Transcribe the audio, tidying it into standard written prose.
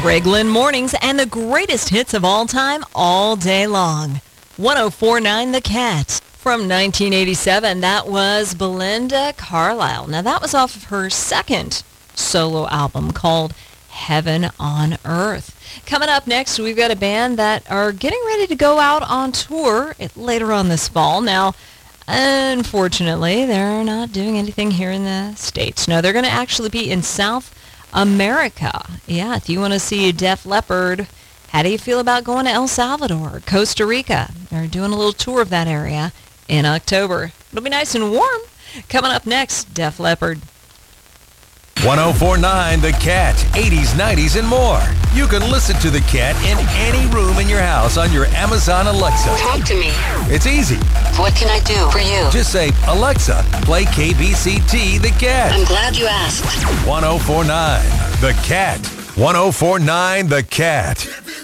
Greg Lynn Mornings and the greatest hits of all time all day long. 104.9 The Cat. From 1987, that was Belinda Carlisle. Now, that was off of her second solo album called Heaven on Earth. Coming up next, we've got a band that are getting ready to go out on tour later on this fall. Now, unfortunately, they're not doing anything here in the States. No, they're going to actually be in South America. Yeah, if you want to see Def Leppard, how do you feel about going to El Salvador, Costa Rica? They're doing a little tour of that area in October. It'll be nice and warm. Coming up next, Def Leppard. 104.9 The Cat, 80s, 90s, and more. You can listen to The Cat in any room in your house on your Amazon Alexa. Talk to me. It's easy. What can I do for you? Just say, Alexa, play KBCT The Cat. I'm glad you asked. 104.9 The Cat. 104.9 The Cat.